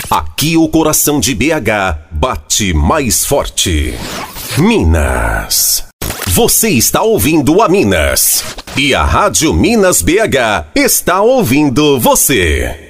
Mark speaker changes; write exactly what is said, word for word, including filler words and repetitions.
Speaker 1: Aqui o coração de B H bate mais forte. Minas. Você está ouvindo a Minas. E a Rádio Minas B H está ouvindo você.